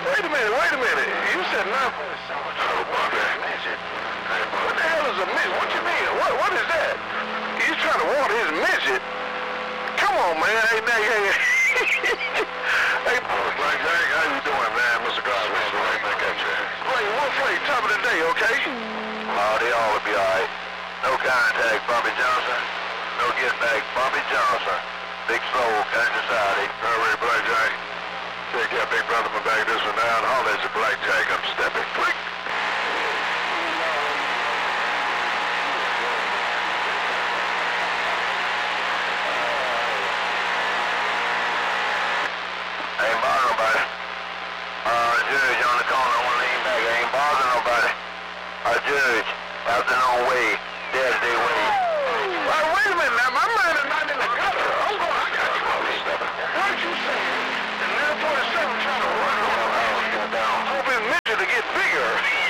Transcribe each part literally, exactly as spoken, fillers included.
wait a minute, wait a minute. You said nine point seven. What the hell is a midget? What you mean? What What is that? He's trying to water his midget. Come on, man. Hey, hey, hey. Hey, Blackjack, how you doing, man? Mister Goswell, right back at you. Play one play, top of the day, okay? Oh, they all will be all right. No contact, Bobby Johnson. No get back, Bobby Johnson. Big slow, Kansas City. All right, Blackjack. Take care, big brother, my back this one down. All that's a Blackjack. I'm stepping. Click. I ain't bothering nobody. Uh, Judge on the corner, I want to lean back. I ain't bothering nobody. Uh, Judge, afternoon way, Thursday way. Well, wait a minute now, my man is not in the gutter. I'm going, I got you all this stuff. What you saying? The nine forty-seven trying to run around the house, get down, hoping midget to get bigger.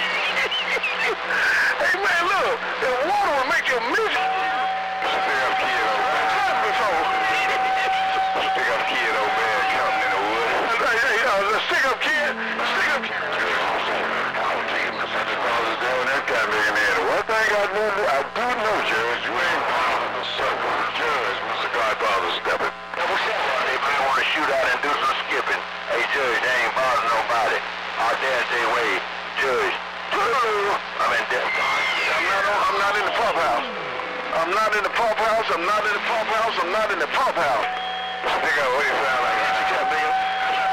Hey man, look, the water will make you a midget. Pick up kid over there. Before. Pick up kid over there, counting in the wood. Hey, hey, uh, stick up kid, stick up kid. That guy making it. One thing I do, I do know, Judge, you ain't bothering the circle. Judge, Mister Godfather stepping. What's that? They may want to shoot out and do some skipping. Hey, Judge, they ain't bothering nobody. Our dad's their way. Judge, I'm in death. I'm not, I'm not in the pop house. I'm not in the pop house. I'm not in the pop house. I'm not in the pop house. Stick up, what do you sound like? You can't be up.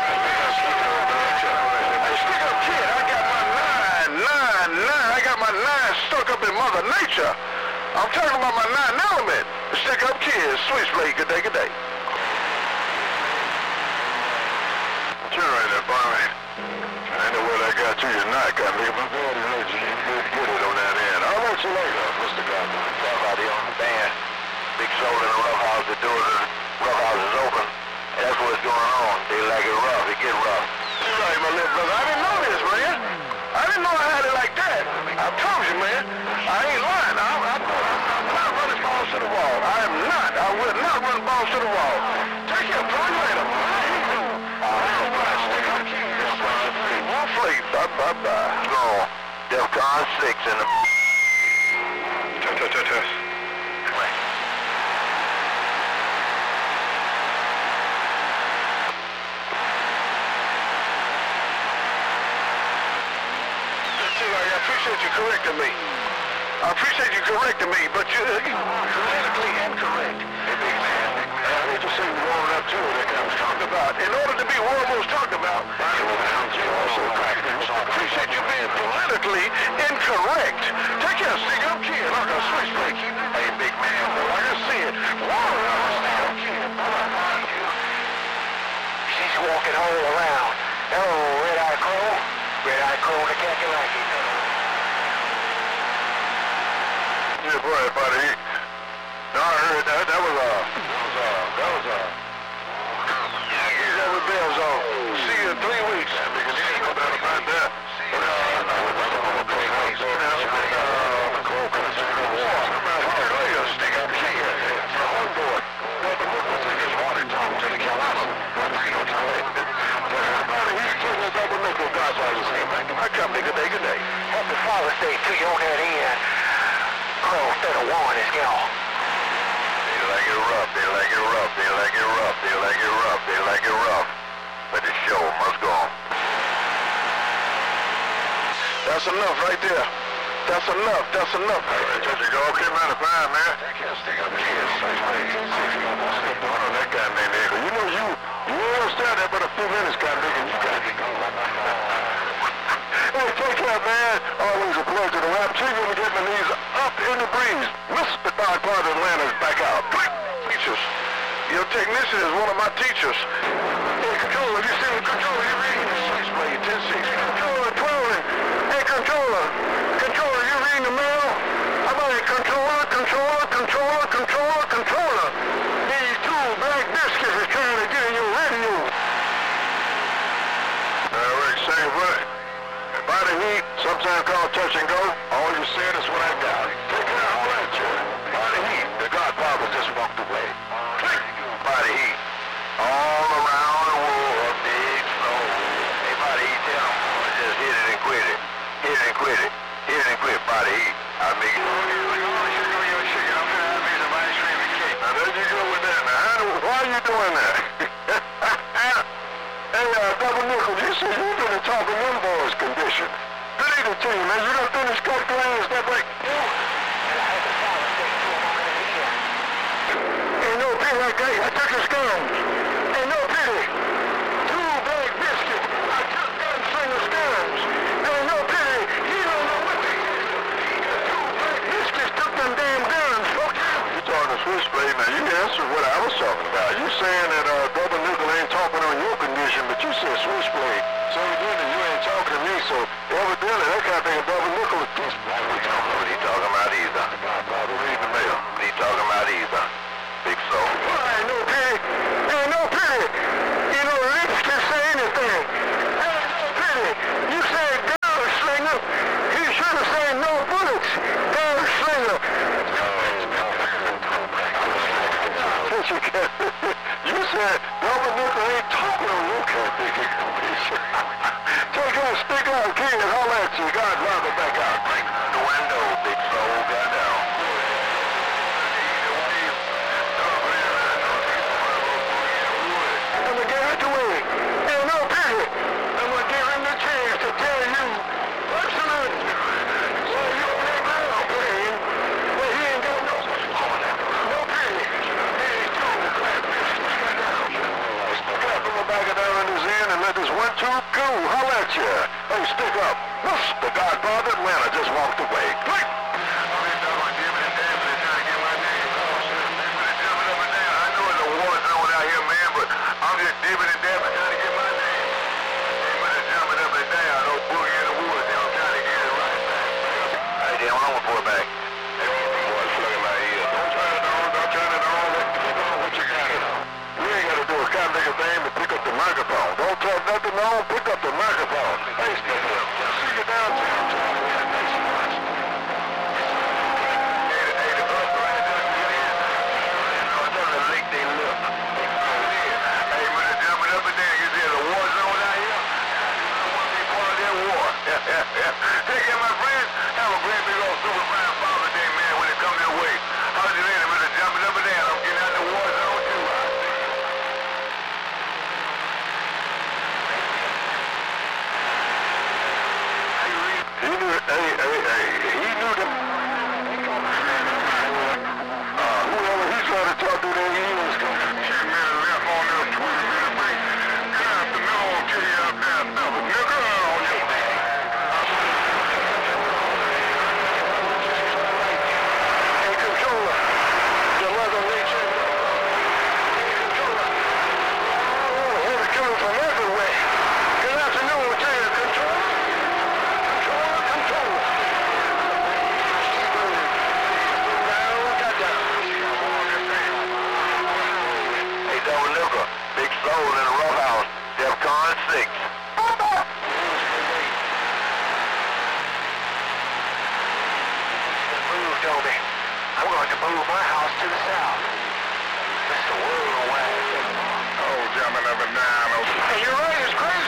Hey, stick up, kid. I got my nine, nine, nine. I got my nine stuck up in Mother Nature. I'm talking about my nine element. Stick up, kid. Switchblade. Good day, good day. Turn right there, Barney. I know what I got to you tonight, got me. My bad is you good to get it on that end. I'll let you later, Mister Godwin. Somebody on the band. Big soul in the rough house. The door to the rough house is open. That's what's going on. They like it rough. It get rough. You're right, my little brother. I didn't know this, man. I didn't know I had it like that. I told you, man. I ain't lying. I'm, I'm, I'm not running balls to the wall. I am not. I will not run balls to the wall. Take your point later. One fleet. Bye, bye, bye. No. DEFCON six in the... Test, test, test, test. I appreciate you correcting me. I appreciate you correcting me, but you politically incorrect. Hey, big man, I need to see you warming up to it. Like I was talking about. In order to be what I was talking about, you also so I appreciate you being politically incorrect. Take care, stick up kid. Like a switchblade. Hey, big man, like I said, warming up, stick up kid. She's walking all around. Hello, Red-Eye Crow. Red-Eye Crow the Kakalaki. Yeah, boy, buddy. No, I heard that. That was, uh, that was, uh, that was, uh, Yankees that with bells on. See you in three weeks. Yeah, because you ain't no doubt about that. But, uh, no, that's all the big house. So now, uh, the cold cuts in the war. Somebody, hey, stick up here. It's the whole board. What the book was in his water talk to the Carolina. What the hell time? But everybody, he's taking a double nickel. God's all the same. I come, good day, good day. Happy Father's Day to you on that end. Crow, instead of one is gone. They like it rough, they like it rough, they like it rough, they like it rough, they like it rough. But the show must go on. That's enough right there. That's enough, that's enough. All right, Judge, you go okay, man, it's fine, man. I can't stick up kids. That guy named Eagle. You know, you, you always stand there but a few minutes, guy, nigga. You got to go. Hey, take care, man. Always a pleasure to rap. See you when we get my knees up in the breeze. Mister Godfather Atlanta's back out. Teachers. Your technician is one of my teachers. Hey, controller, you see the controller? You reading the switchblade, ten six. Controller, twelve. Hey, controller. Controller, you reading the mail? How about it? Controller, controller, controller, controller, controller. These two black biscuits is trying to get in your radio. All right, same way. Body heat, sometimes called touch and go. All you said is what I got. Take care, all right, Joe. Body heat, the Godfather just walked away. Click. Body heat. All around the world, big snow. Hey, body heat, tell see, you've been talking them boys' condition. Good evening to you, man. You done finished cut clean, is that right? Ain't no pity like that. I took your scams. Ain't no pity. Two black biscuits. I took gunslinger scams. Ain't no pity. You don't know what they did. Two black biscuits took them damn guns, folks. You talking to Switchblade, man. You answered what I was talking about. You saying that uh, Governor Nickel ain't talking on your condition, but you said Switchblade. So evidently you ain't talking to me, so evidently that kind of thing Governor Nickel is this. We don't know what he talking about either. Read the mail. What he talking about either. Big so. Well, ain't no pity. Ain't no pity. You know, lips can say anything. Ain't no pity. You said gunslinger. He should have said no bullets. Gunslinger. You said Governor Nickel ain't talking on your condition. Take that stick out, kid, and holler at you. God, drive it back out. Break the window, big soul. Got down. I'm gonna get out the way. Ain't no pity. I'm gonna give him the chance to tell you personally. Well, you on that ground playing, but he ain't got no, no pity. He's too glad this got down. Stick up from the back of down in his end and let this one, two, go. Holler at you. Hey, stick up. The Godfather Atlanta just walked away. Click. I'm just dipping and dabbing, trying to get my name. Ain't much jumping up and down, no boogie in the woods, I'm trying to get it right back. Hey, damn, I'm gonna pull it back. Hey, boys, look at my ear. Don't turn it on, don't turn it on. What you got? You ain't gotta do a kind of nigga thing to pick up the microphone. Don't turn nothing on, pick up the microphone. Hey, stick it up. See you downtown. Take care, my friends. Have a great big old super fine Father's Day, man, when it comes your way. How's you later, Mister Jumping up and down? I'm getting out the war zone, too. He knew, hey, hey, hey, he knew them. Uh, whoever he's trying to talk to, that he was going to ten minutes left on their twenty minute break. Good afternoon to you out there, Double Nigga, on your back. I'm going to move my house to the south. Mister Worldwide. Oh, jumping up and down. Hey, you're right, it's crazy.